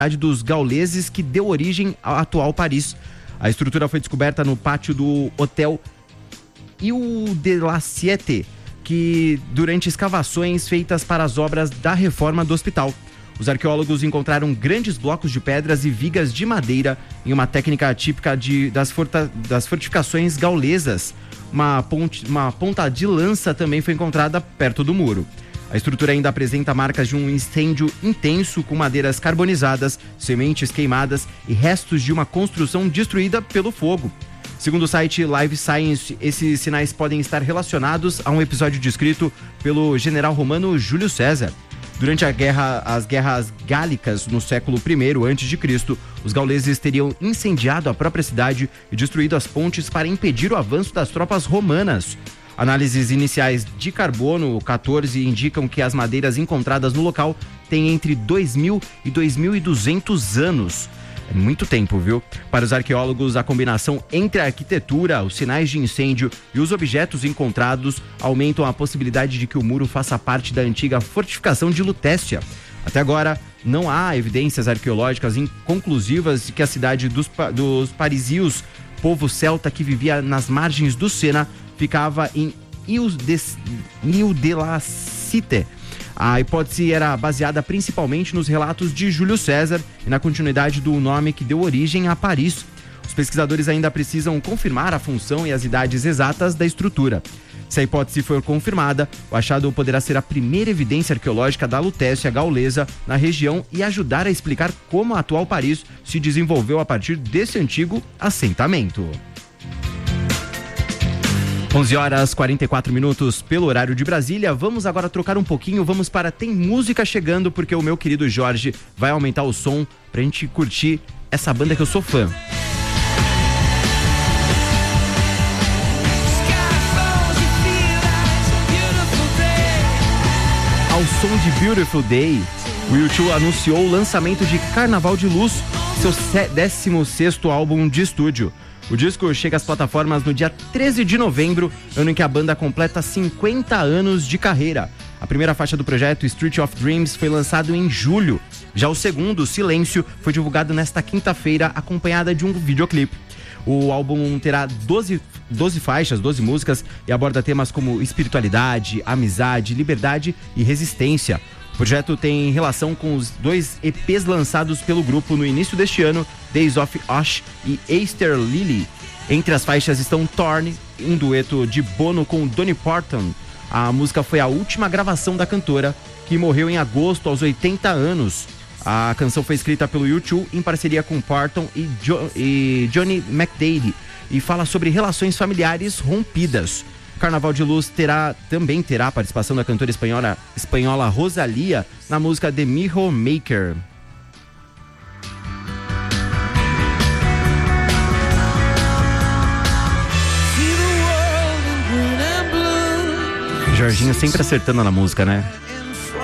dos gauleses que deu origem ao atual Paris. A estrutura foi descoberta no pátio do Hotel Ile de la Cité, que durante escavações feitas para as obras da reforma do hospital. Os arqueólogos encontraram grandes blocos de pedras e vigas de madeira em uma técnica típica das fortificações gaulesas. Uma ponta de lança também foi encontrada perto do muro. A estrutura ainda apresenta marcas de um incêndio intenso com madeiras carbonizadas, sementes queimadas e restos de uma construção destruída pelo fogo. Segundo o site Live Science, esses sinais podem estar relacionados a um episódio descrito pelo general romano Júlio César. Durante as guerras gálicas no século I a.C., os gauleses teriam incendiado a própria cidade e destruído as pontes para impedir o avanço das tropas romanas. Análises iniciais de carbono 14 indicam que as madeiras encontradas no local têm entre 2.000 e 2.200 anos. É muito tempo, viu? Para os arqueólogos, a combinação entre a arquitetura, os sinais de incêndio e os objetos encontrados aumentam a possibilidade de que o muro faça parte da antiga fortificação de Lutécia. Até agora, não há evidências arqueológicas conclusivas de que a cidade dos parisios, povo celta que vivia nas margens do Sena, ficava em Ile de la Cité. A hipótese era baseada principalmente nos relatos de Júlio César e na continuidade do nome que deu origem a Paris. Os pesquisadores ainda precisam confirmar a função e as idades exatas da estrutura. Se a hipótese for confirmada, o achado poderá ser a primeira evidência arqueológica da Lutécia gaulesa na região e ajudar a explicar como a atual Paris se desenvolveu a partir desse antigo assentamento. 11h44 pelo horário de Brasília. Vamos agora trocar um pouquinho, vamos para Tem Música Chegando, porque o meu querido Jorge vai aumentar o som pra gente curtir essa banda que eu sou fã. Ao som de Beautiful Day, o U2 anunciou o lançamento de Carnaval de Luz, seu 16º álbum de estúdio. O disco chega às plataformas no dia 13 de novembro, ano em que a banda completa 50 anos de carreira. A primeira faixa do projeto, Street of Dreams, foi lançado em julho. Já o segundo, Silêncio, foi divulgado nesta quinta-feira, acompanhada de um videoclipe. O álbum terá 12 faixas, 12 músicas, e aborda temas como espiritualidade, amizade, liberdade e resistência. O projeto tem relação com os 2 EPs lançados pelo grupo no início deste ano, Days of Ash e Easter Lily. Entre as faixas estão Torn, um dueto de Bono com Dolly Parton. A música foi a última gravação da cantora, que morreu em agosto aos 80 anos. A canção foi escrita pelo U2 em parceria com Parton e Johnny McDaid e fala sobre relações familiares rompidas. Carnaval de Luz também terá a participação da cantora espanhola Rosalía na música The Mirror Maker. Jorginho sempre acertando na música, né?